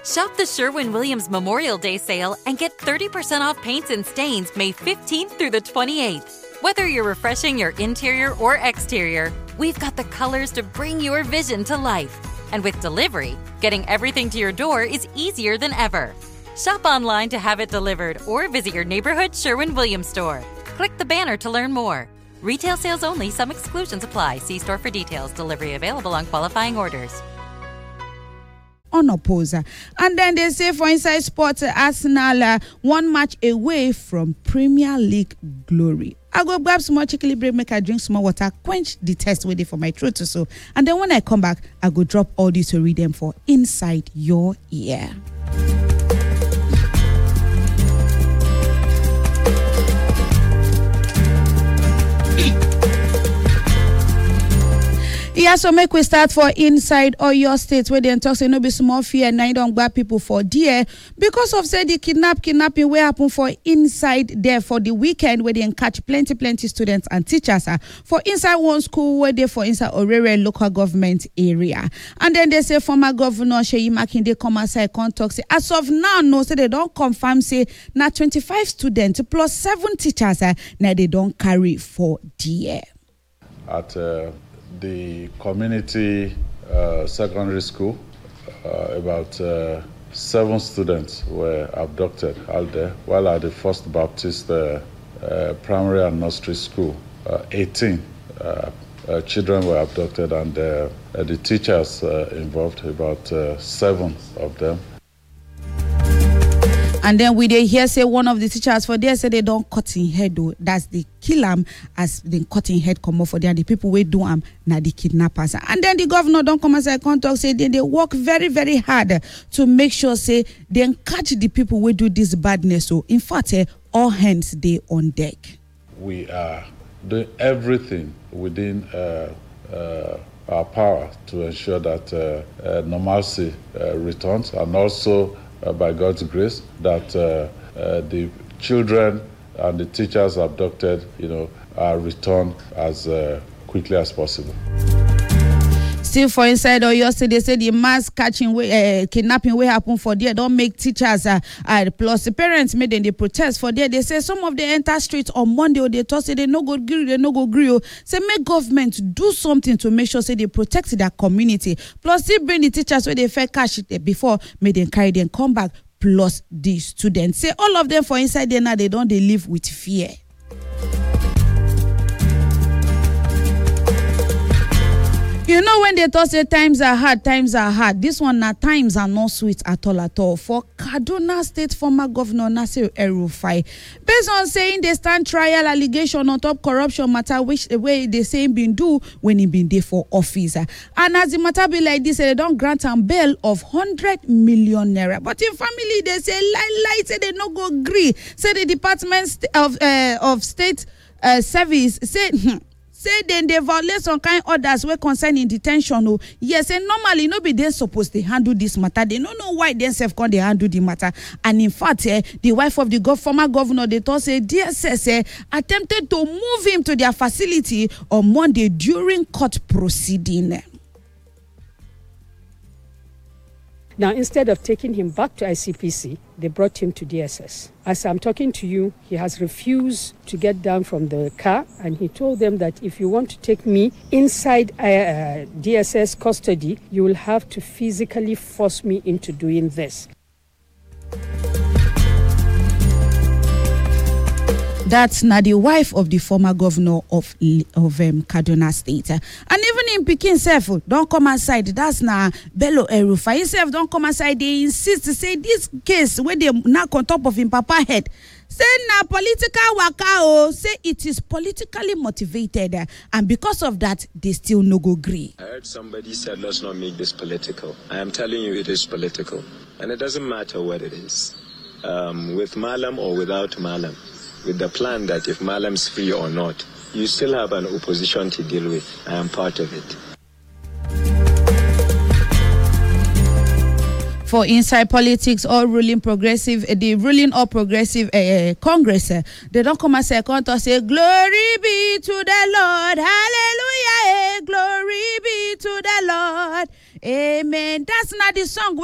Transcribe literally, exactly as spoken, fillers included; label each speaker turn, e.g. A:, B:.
A: Shop the Sherwin-Williams Memorial Day sale and get thirty percent off paints and stains May fifteenth through the twenty-eighth. Whether you're refreshing your interior or exterior, we've got the colors to bring your vision to life. And with delivery, getting everything to your door is easier than ever. Shop online to have it delivered or visit your neighborhood Sherwin-Williams store. Click the banner to learn more. Retail sales only. Some exclusions apply. See store for details. Delivery available on qualifying orders.
B: Unopposed. And then they say for Inside Sports, Arsenal uh, one match away from Premier League glory. I go grab some more chicken break, make I drink some more water, quench the test waiting for my throat or so. And then when I come back, I go drop all these to read them for Inside Your Ear. Yeah, so make we start for Inside Oyo State where they talk say no be small fear and I don't grab people for dear because of say the kidnap kidnapping where happen for inside there for the weekend where they catch plenty plenty students and teachers uh, for inside one school where they for inside Orere local government area. And then they say former governor Seyi Makinde come aside come talk say as of now no say they don't confirm say na twenty-five students plus seven teachers uh, now they don't carry for dear.
C: At uh... the community uh, secondary school, uh, about uh, seven students were abducted out there, while at the First Baptist uh, uh, primary and nursery school, uh, eighteen uh, uh, children were abducted, and uh, uh, the teachers uh, involved, about uh, seven of them.
B: And then we dey hear say one of the teachers for there say they don't cut in head though. That's the kill him as the cutting head come off for there. The people we do am na the kidnappers. And then the governor don't come as I can't talk say they, they work very very hard to make sure say they catch the people we do this badness. So in fact, eh, all hands they on deck.
C: We are doing everything within uh, uh, our power to ensure that uh, uh, normalcy uh, returns, and also. Uh, by God's grace, that uh, uh, the children and the teachers abducted, you know, are returned as uh, quickly as possible.
B: Still for Inside Oyo State, they say the mass catching way, uh, kidnapping way happen for there. Don't make teachers uh, uh, plus the parents made them they protest for there. They say some of them enter streets on Monday or they talk say they no go agree, they no go agree. Say make government do something to make sure say they protect their community. Plus still bring the teachers where they fair cash it before made them carry them come back. Plus the students say all of them for inside there now they don't they live with fear. You know when they talk say times are hard, times are hard. This one now times are not sweet at all at all. For Kaduna State former governor Nasir El-Rufai, based on saying they stand trial allegation on top corruption matter, which the way they say been do when he been there for office. And as the matter be like this, they don't grant him bail of hundred million naira. But in family they say lie lie, say they no go agree. Say the Department of uh, of State uh, Service say. Say then they violate some kind orders where concerning detention. Oh, yes, and normally no be they supposed to handle this matter. They don't know why they self can they handle the matter. And in fact, eh, the wife of the gov- former governor, they thought say D S S eh, attempted to move him to their facility on Monday during court proceeding.
D: Now, instead of taking him back to I C P C, they brought him to D S S. As I'm talking to you, he has refused to get down from the car, and he told them that if you want to take me inside uh, D S S custody, you will have to physically force me into doing this.
B: That's now the wife of the former governor of of um, Kaduna State. And even in Pekin self, don't come outside. That's now Bello El-Rufai himself don't come outside. They insist to say this case where they knock on top of him papa head. Say na political waka oh, say it is politically motivated, and because of that, they still no go agree.
E: I heard somebody said, let's not make this political. I am telling you, it is political. And it doesn't matter what it is. Um, with Malam or without Malam. With the plan that if Malam's free or not, you still have an opposition to deal with. I am part of it.
B: For inside politics, all ruling progressive, uh, the ruling or progressive uh, Congress, uh, they don't come and say, to say, glory be to the Lord, hallelujah, eh, glory be to the Lord, amen. That's not the song.